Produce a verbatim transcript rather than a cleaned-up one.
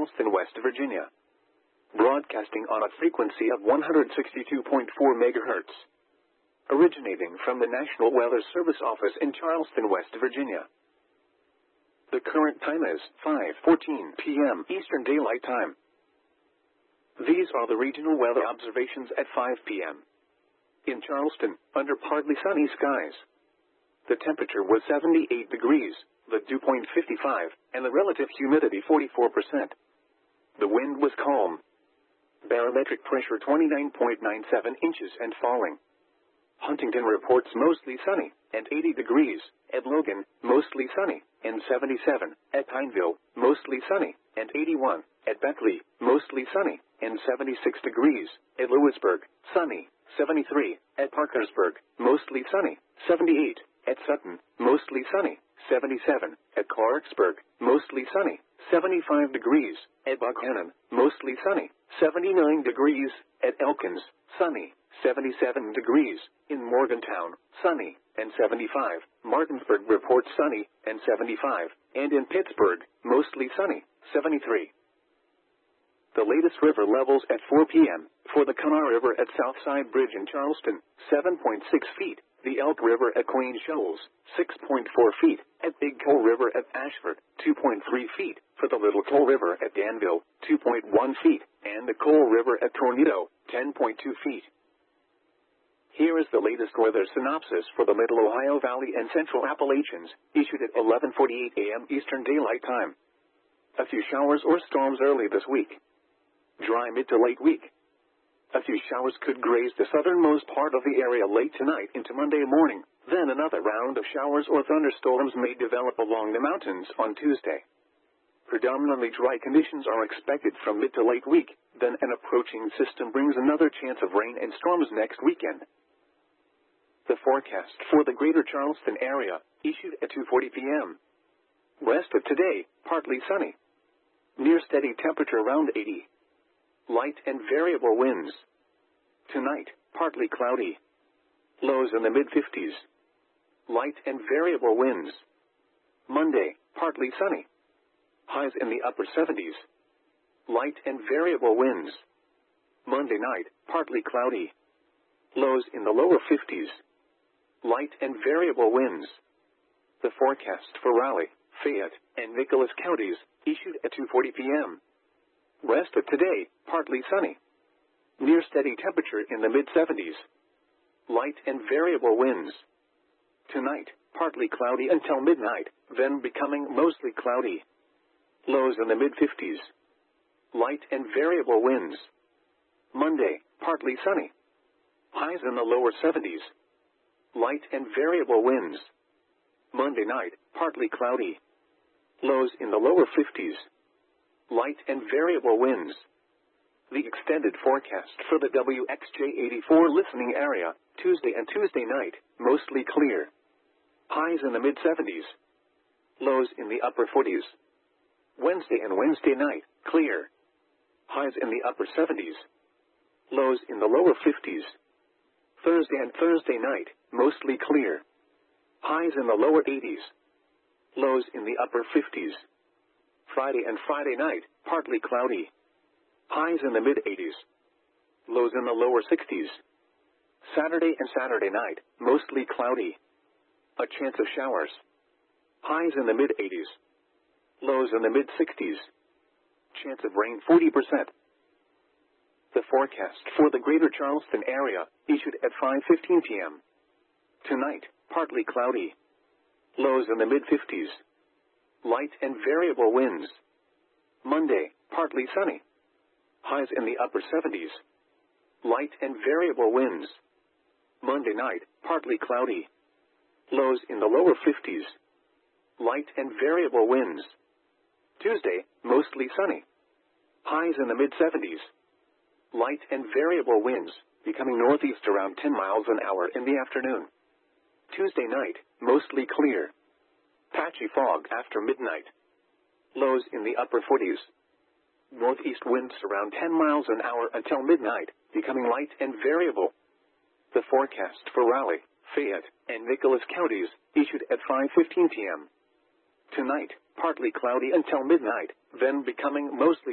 Charleston, West Virginia. Broadcasting on a frequency of one hundred sixty-two point four megahertz. Originating from the National Weather Service office in Charleston, West Virginia. The current time is five fourteen p m Eastern Daylight Time. These are the regional weather observations at five p m In Charleston, under partly sunny skies. The temperature was seventy-eight degrees, the dew point fifty-five, and the relative humidity forty-four percent. The wind was calm. Barometric pressure twenty-nine point nine seven inches and falling. Huntington reports mostly sunny, and eighty degrees. At Logan, mostly sunny, and seventy-seven. At Pineville, mostly sunny, and eighty-one. At Beckley, mostly sunny, and seventy-six degrees. At Lewisburg, sunny, seventy-three. At Parkersburg, mostly sunny, seventy-eight. At Sutton, mostly sunny, seventy-seven. At Clarksburg, mostly sunny, seventy-five degrees. At Buckhannon, mostly sunny, seventy-nine degrees. At Elkins, sunny, seventy-seven degrees. In Morgantown, sunny, and seventy-five. Martinsburg reports sunny, and seventy-five. And in Pittsburgh, mostly sunny, seventy-three. The latest river levels at four p m For the Kanawha River at Southside Bridge in Charleston, seven point six feet. The Elk River at Queen Shoals, six point four feet. At Big Coal River at Ashford, two point three feet. For the Little Coal River at Danville, two point one feet. And the Coal River at Tornado, ten point two feet. Here is the latest weather synopsis for the Middle Ohio Valley and Central Appalachians, issued at eleven forty-eight a m Eastern Daylight Time. A few showers or storms early this week. Dry mid to late week. A few showers could graze the southernmost part of the area late tonight into Monday morning. Then another round of showers or thunderstorms may develop along the mountains on Tuesday. Predominantly dry conditions are expected from mid to late week. Then an approaching system brings another chance of rain and storms next weekend. The forecast for the greater Charleston area, issued at two forty p m West of today, partly sunny. Near steady temperature around eighty. Light and variable winds. Tonight, partly cloudy. Lows in the mid-fifties. Light and variable winds. Monday, partly sunny. Highs in the upper seventies. Light and variable winds. Monday night, partly cloudy. Lows in the lower fifties. Light and variable winds. The forecast for Raleigh, Fayette, and Nicholas counties, issued at two forty p m West of today, partly sunny. Near steady temperature in the mid-seventies. Light and variable winds. Tonight, partly cloudy until midnight, then becoming mostly cloudy. Lows in the mid-fifties. Light and variable winds. Monday, partly sunny. Highs in the lower seventies. Light and variable winds. Monday night, partly cloudy. Lows in the lower fifties. Light and variable winds. The extended forecast for the W X J eighty-four listening area, Tuesday and Tuesday night, mostly clear. Highs in the mid-seventies. Lows in the upper forties. Wednesday and Wednesday night, clear. Highs in the upper seventies. Lows in the lower fifties. Thursday and Thursday night, mostly clear. Highs in the lower eighties. Lows in the upper fifties. Friday and Friday night, partly cloudy. Highs in the mid-eighties. Lows in the lower sixties. Saturday and Saturday night, mostly cloudy. A chance of showers. Highs in the mid-eighties. Lows in the mid-sixties. Chance of rain forty percent. The forecast for the greater Charleston area, issued at five fifteen p m Tonight, partly cloudy. Lows in the mid-fifties. Light and variable winds. Monday, partly sunny. Highs in the upper seventies. Light and variable winds. Monday night, partly cloudy. Lows in the lower fifties. Light and variable winds. Tuesday, mostly sunny. Highs in the mid-seventies. Light and variable winds, becoming northeast around ten miles an hour in the afternoon. Tuesday night, mostly clear. Patchy fog after midnight. Lows in the upper forties. Northeast winds around ten miles an hour until midnight, becoming light and variable. The forecast for Raleigh, Fayette, and Nicholas counties, issued at five fifteen p m Tonight, partly cloudy until midnight, then becoming mostly